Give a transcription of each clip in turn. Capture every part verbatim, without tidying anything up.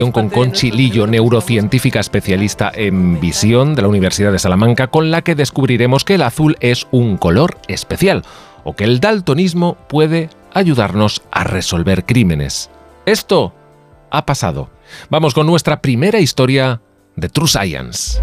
con Conchi Lillo, neurocientífica especialista en visión de la Universidad de Salamanca, con la que descubriremos que el azul es un color especial o que el daltonismo puede ayudarnos a resolver crímenes. Esto ha pasado. Vamos con nuestra primera historia de True Science.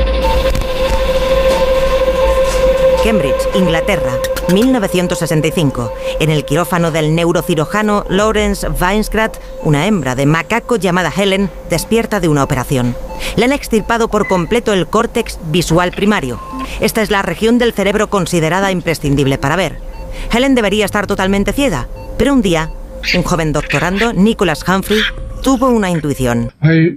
Cambridge, Inglaterra, mil novecientos sesenta y cinco. En el quirófano del neurocirujano Lawrence Weinskratt, una hembra de macaco llamada Helen despierta de una operación. Le han extirpado por completo el córtex visual primario. Esta es la región del cerebro considerada imprescindible para ver. Helen debería estar totalmente ciega, pero un día, un joven doctorando, Nicholas Humphrey, tuvo una intuición.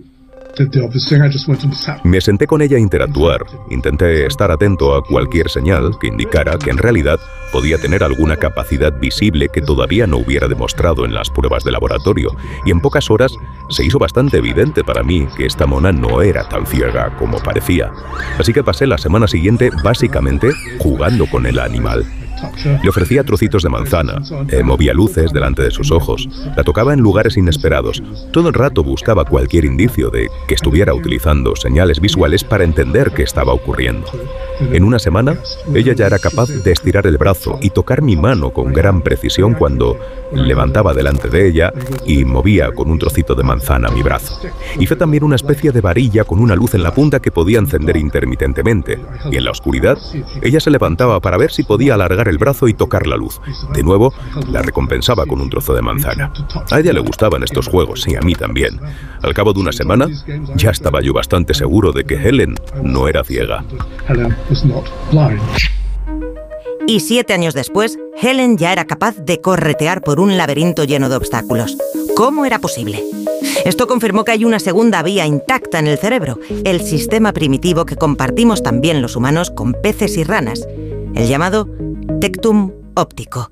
Me senté con ella a interactuar. Intenté estar atento a cualquier señal que indicara que en realidad podía tener alguna capacidad visible que todavía no hubiera demostrado en las pruebas de laboratorio. Y en pocas horas se hizo bastante evidente para mí que esta mona no era tan ciega como parecía. Así que pasé la semana siguiente básicamente jugando con el animal. Le ofrecía trocitos de manzana, eh, movía luces delante de sus ojos, la tocaba en lugares inesperados. Todo el rato buscaba cualquier indicio de que estuviera utilizando señales visuales para entender qué estaba ocurriendo. En una semana, ella ya era capaz de estirar el brazo y tocar mi mano con gran precisión cuando levantaba delante de ella y movía con un trocito de manzana mi brazo. Hice también una especie de varilla con una luz en la punta que podía encender intermitentemente, y en la oscuridad, ella se levantaba para ver si podía alargar el brazo y tocar la luz. De nuevo, la recompensaba con un trozo de manzana. A ella le gustaban estos juegos, y a mí también. Al cabo de una semana, ya estaba yo bastante seguro de que Helen no era ciega. Y siete años después, Helen ya era capaz de corretear por un laberinto lleno de obstáculos. ¿Cómo era posible? Esto confirmó que hay una segunda vía intacta en el cerebro, el sistema primitivo que compartimos también los humanos con peces y ranas, el llamado tectum óptico.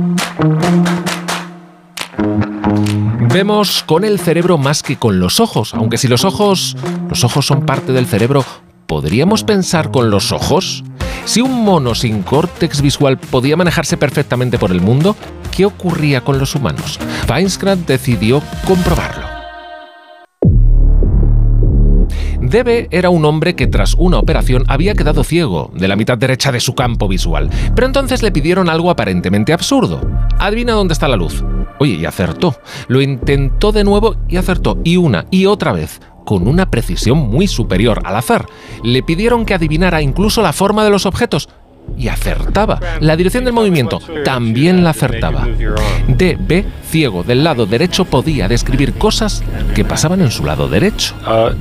Vemos con el cerebro más que con los ojos, aunque si los ojos, los ojos son parte del cerebro, ¿podríamos pensar con los ojos? Si un mono sin córtex visual podía manejarse perfectamente por el mundo, ¿qué ocurría con los humanos? Weinskratt decidió comprobarlo. Debe era un hombre que tras una operación había quedado ciego de la mitad derecha de su campo visual, pero entonces le pidieron algo aparentemente absurdo. Adivina dónde está la luz. Oye, y acertó. Lo intentó de nuevo y acertó, y una y otra vez, con una precisión muy superior al azar. Le pidieron que adivinara incluso la forma de los objetos, y acertaba. La dirección del movimiento también la acertaba. D B, ciego del lado derecho, podía describir cosas que pasaban en su lado derecho.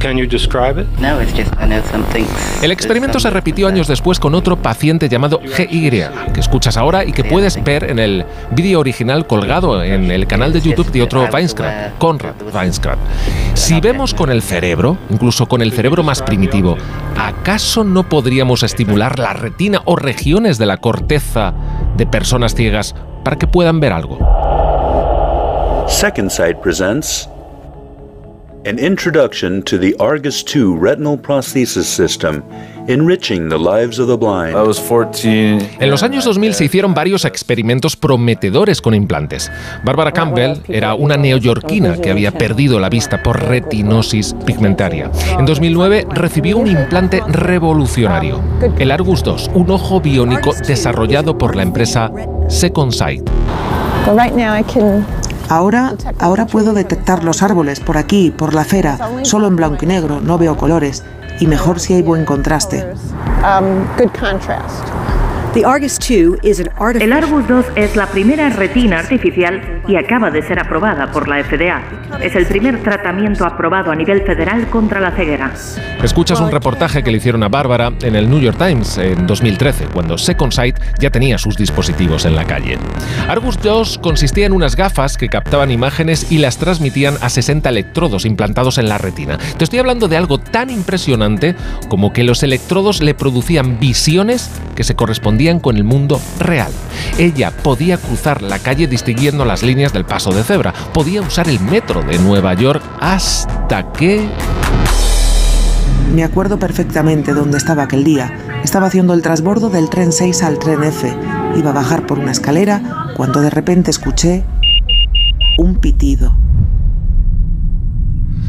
El experimento se repitió años después con otro paciente llamado G Y, que escuchas ahora y que puedes ver en el vídeo original colgado en el canal de YouTube de otro Weinskratt, Conrad Weinskratt. Si vemos con el cerebro, incluso con el cerebro más primitivo, ¿acaso no podríamos estimular la retina o regiones de la corteza de personas ciegas para que puedan ver algo? Second Sight presents an introduction to the Argus two retinal prosthesis system, enriching the lives of the blind. I was fourteen. En los años dos mil se hicieron varios experimentos prometedores con implantes. Barbara Campbell era una neoyorquina que había perdido la vista por retinosis pigmentaria. En dos mil nueve recibió un implante revolucionario, el Argus dos, un ojo biónico desarrollado por la empresa Second Sight. Ahora, ahora puedo detectar los árboles por aquí, por la acera, solo en blanco y negro, no veo colores, y mejor si hay buen contraste. El Argus dos es la primera retina artificial y acaba de ser aprobada por la F D A. Es el primer tratamiento aprobado a nivel federal contra la ceguera. Escuchas un reportaje que le hicieron a Bárbara en el New York Times en dos mil trece, cuando Second Sight ya tenía sus dispositivos en la calle. Argus dos consistía en unas gafas que captaban imágenes y las transmitían a sesenta electrodos implantados en la retina. Te estoy hablando de algo tan impresionante como que los electrodos le producían visiones que se correspondían con el mundo real. Ella podía cruzar la calle distinguiendo las líneas del paso de cebra, podía usar el metro de Nueva York hasta que... Me acuerdo perfectamente dónde estaba aquel día. Estaba haciendo el transbordo del tren seis al tren F. Iba a bajar por una escalera cuando de repente escuché un pitido.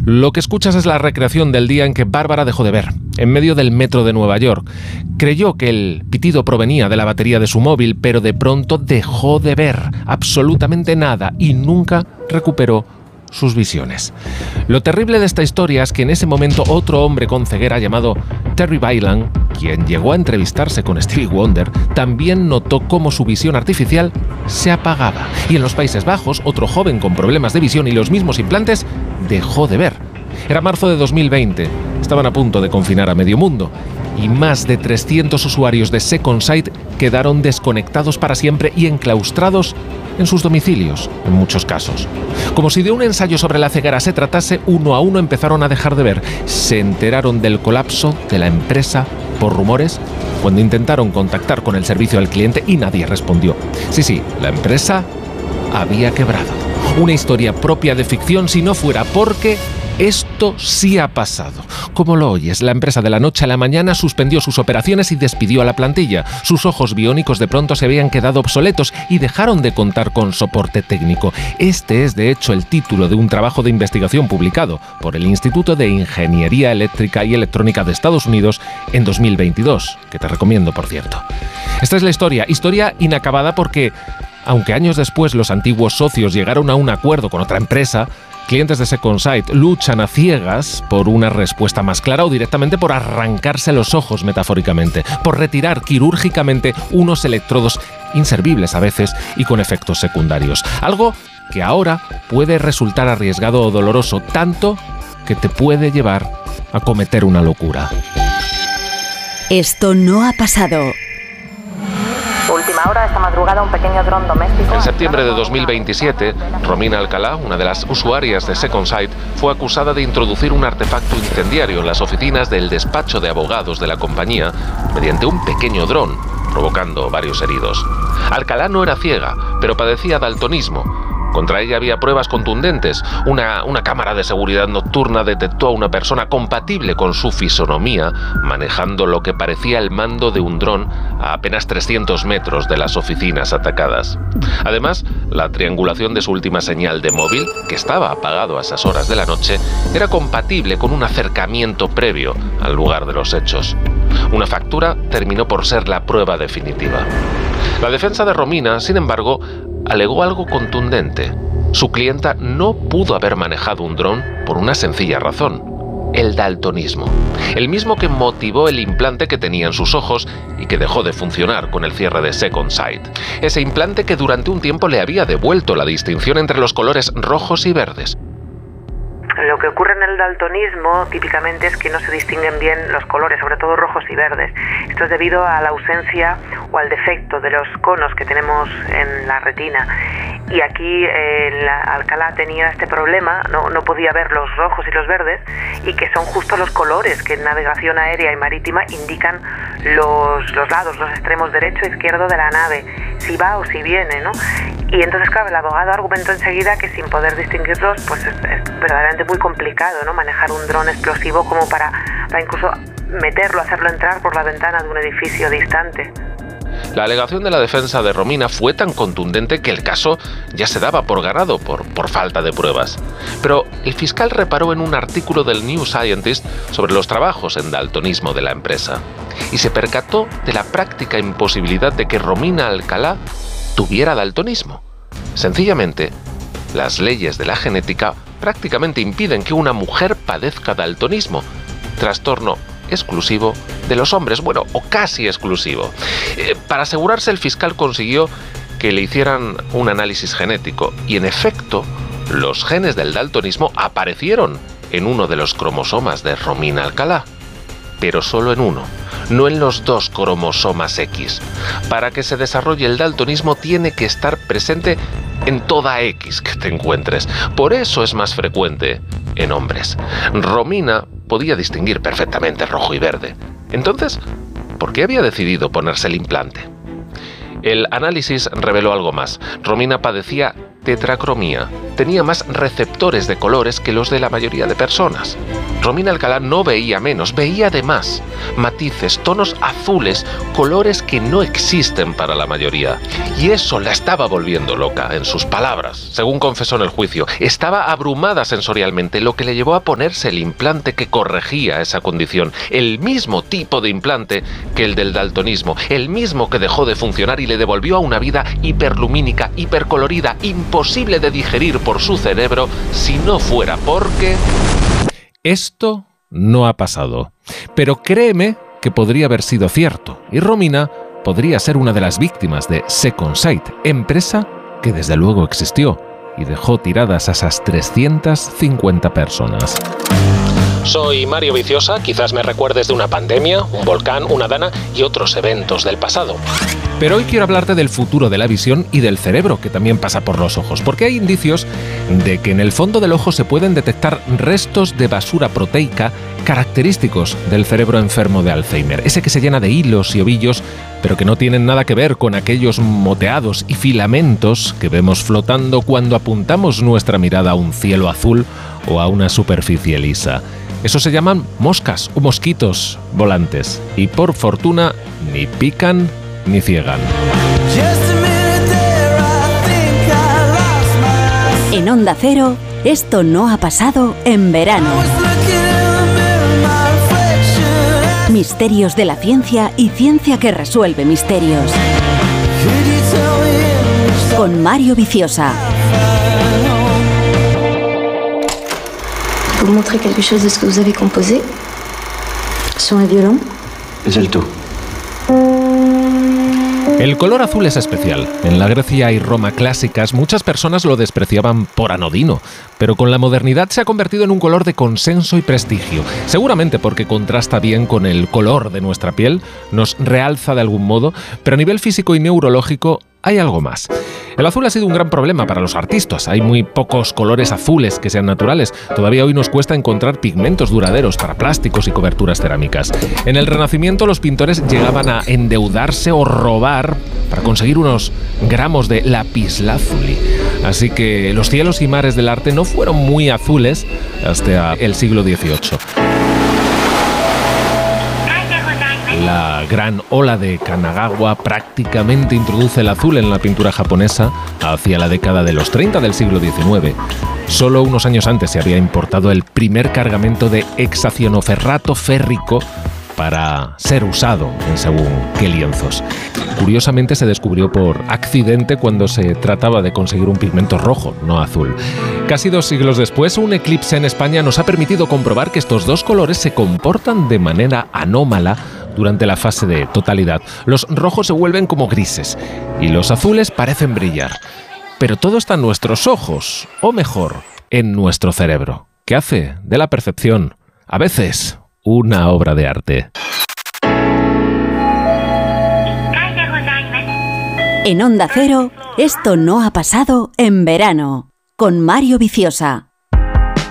Lo que escuchas es la recreación del día en que Bárbara dejó de ver, en medio del metro de Nueva York. Creyó que el pitido provenía de la batería de su móvil, pero de pronto dejó de ver absolutamente nada y nunca recuperó sus visiones. Lo terrible de esta historia es que en ese momento otro hombre con ceguera llamado Terry Bailan, quien llegó a entrevistarse con Stevie Wonder, también notó cómo su visión artificial se apagaba. Y en los Países Bajos, otro joven con problemas de visión y los mismos implantes dejó de ver. Era marzo de dos mil veinte, estaban a punto de confinar a medio mundo y más de trescientos usuarios de Second Sight quedaron desconectados para siempre y enclaustrados en sus domicilios, en muchos casos. Como si de un ensayo sobre la ceguera se tratase, uno a uno empezaron a dejar de ver. Se enteraron del colapso de la empresa por rumores cuando intentaron contactar con el servicio al cliente y nadie respondió. Sí, sí, la empresa había quebrado. Una historia propia de ficción si no fuera porque esto sí ha pasado. Como lo oyes, la empresa de la noche a la mañana suspendió sus operaciones y despidió a la plantilla. Sus ojos biónicos de pronto se habían quedado obsoletos y dejaron de contar con soporte técnico. Este es, de hecho, el título de un trabajo de investigación publicado por el Instituto de Ingeniería Eléctrica y Electrónica de Estados Unidos en dos mil veintidós, que te recomiendo, por cierto. Esta es la historia, historia inacabada porque, aunque años después los antiguos socios llegaron a un acuerdo con otra empresa, clientes de Second Sight luchan a ciegas por una respuesta más clara o directamente por arrancarse los ojos metafóricamente, por retirar quirúrgicamente unos electrodos inservibles a veces y con efectos secundarios. Algo que ahora puede resultar arriesgado o doloroso, tanto que te puede llevar a cometer una locura. Esto no ha pasado. Última hora, esta madrugada, un pequeño dron doméstico. En septiembre de dos mil veintisiete, Romina Alcalá, una de las usuarias de Second Sight, fue acusada de introducir un artefacto incendiario en las oficinas del despacho de abogados de la compañía mediante un pequeño dron, provocando varios heridos. Alcalá no era ciega, pero padecía daltonismo. Contra ella había pruebas contundentes. Una, una cámara de seguridad nocturna detectó a una persona compatible con su fisonomía manejando lo que parecía el mando de un dron a apenas trescientos metros de las oficinas atacadas. Además, la triangulación de su última señal de móvil, que estaba apagado a esas horas de la noche, era compatible con un acercamiento previo al lugar de los hechos. Una factura terminó por ser la prueba definitiva. La defensa de Romina, sin embargo, alegó algo contundente. Su clienta no pudo haber manejado un dron por una sencilla razón: el daltonismo. El mismo que motivó el implante que tenía en sus ojos y que dejó de funcionar con el cierre de Second Sight. Ese implante que durante un tiempo le había devuelto la distinción entre los colores rojos y verdes. Lo que ocurre en el daltonismo típicamente es que no se distinguen bien los colores, sobre todo rojos y verdes. Esto es debido a la ausencia o al defecto de los conos que tenemos en la retina. Y aquí eh, la Alcalá tenía este problema, no, no podía ver los rojos y los verdes, y que son justo los colores que en navegación aérea y marítima indican los, los lados, los extremos derecho e izquierdo de la nave, si va o si viene, ¿no? Y entonces, claro, el abogado argumentó enseguida que sin poder distinguirlos, pues es, es verdaderamente muy complicado, ¿no? Manejar un dron explosivo como para, para incluso meterlo, hacerlo entrar por la ventana de un edificio distante. La alegación de la defensa de Romina fue tan contundente que el caso ya se daba por ganado por, por falta de pruebas. Pero el fiscal reparó en un artículo del New Scientist sobre los trabajos en daltonismo de la empresa y se percató de la práctica imposibilidad de que Romina Alcalá tuviera daltonismo. Sencillamente, las leyes de la genética prácticamente impiden que una mujer padezca daltonismo, trastorno exclusivo de los hombres, bueno, o casi exclusivo. Eh, para asegurarse, el fiscal consiguió que le hicieran un análisis genético y, en efecto, los genes del daltonismo aparecieron en uno de los cromosomas de Romina Alcalá, pero solo en uno, no en los dos cromosomas X. Para que se desarrolle el daltonismo tiene que estar presente en toda X que te encuentres. Por eso es más frecuente en hombres. Romina podía distinguir perfectamente rojo y verde. Entonces, ¿por qué había decidido ponerse el implante? El análisis reveló algo más. Romina padecía tetracromía, tenía más receptores de colores que los de la mayoría de personas. Romina Alcalá no veía menos, veía de más. Matices, tonos azules, colores que no existen para la mayoría. Y eso la estaba volviendo loca, en sus palabras. Según confesó en el juicio, estaba abrumada sensorialmente, lo que le llevó a ponerse el implante que corregía esa condición. El mismo tipo de implante que el del daltonismo, el mismo que dejó de funcionar y le devolvió a una vida hiperlumínica, hipercolorida, imposible de digerir por su cerebro si no fuera porque... Esto no ha pasado. Pero créeme que podría haber sido cierto, y Romina podría ser una de las víctimas de Second Sight, empresa que desde luego existió y dejó tiradas a esas trescientas cincuenta personas. Soy Mario Viciosa, quizás me recuerdes de una pandemia, un volcán, una dana y otros eventos del pasado. Pero hoy quiero hablarte del futuro de la visión y del cerebro, que también pasa por los ojos, porque hay indicios de que en el fondo del ojo se pueden detectar restos de basura proteica característicos del cerebro enfermo de Alzheimer, ese que se llena de hilos y ovillos, pero que no tienen nada que ver con aquellos moteados y filamentos que vemos flotando cuando apuntamos nuestra mirada a un cielo azul o a una superficie lisa. Eso se llaman moscas o mosquitos volantes, y por fortuna ni pican ni ciegan. En Onda Cero, esto no ha pasado en verano. Misterios de la ciencia y ciencia que resuelve misterios. Con Mario Viciosa. Vous montrer quelque chose de ce que vous avez composé sur un violon. Es alto. El color azul es especial. En la Grecia y Roma clásicas muchas personas lo despreciaban por anodino, pero con la modernidad se ha convertido en un color de consenso y prestigio, seguramente porque contrasta bien con el color de nuestra piel, nos realza de algún modo, pero a nivel físico y neurológico hay algo más. El azul ha sido un gran problema para los artistas. Hay muy pocos colores azules que sean naturales. Todavía hoy nos cuesta encontrar pigmentos duraderos para plásticos y coberturas cerámicas. En el Renacimiento los pintores llegaban a endeudarse o robar para conseguir unos gramos de lapislázuli. Así que los cielos y mares del arte no fueron muy azules hasta el siglo dieciocho. La gran ola de Kanagawa prácticamente introduce el azul en la pintura japonesa hacia la década de los treinta del siglo diecinueve. Solo unos años antes se había importado el primer cargamento de hexacionoferrato férrico para ser usado en según qué lienzos. Curiosamente se descubrió por accidente cuando se trataba de conseguir un pigmento rojo, no azul. Casi dos siglos después, un eclipse en España nos ha permitido comprobar que estos dos colores se comportan de manera anómala durante la fase de totalidad. Los rojos se vuelven como grises y los azules parecen brillar. Pero todo está en nuestros ojos, o mejor, en nuestro cerebro, que hace de la percepción, a veces, una obra de arte. En Onda Cero, esto no ha pasado en verano, con Mario Viciosa.